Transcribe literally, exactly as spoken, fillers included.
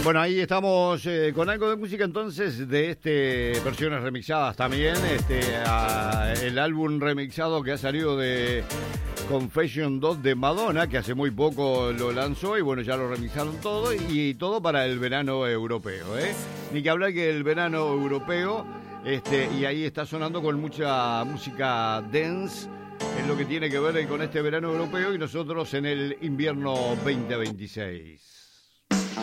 Bueno, ahí estamos eh, con algo de música entonces de este versiones remixadas también, este a, el álbum remixado que ha salido de Confession dos de Madonna, que hace muy poco lo lanzó y bueno, ya lo remixaron todo y, y todo para el verano europeo, ¿eh? Ni que hablar que el verano europeo, este, y ahí está sonando con mucha música dance, es lo que tiene que ver con este verano europeo y nosotros en el invierno veinte veintiséis.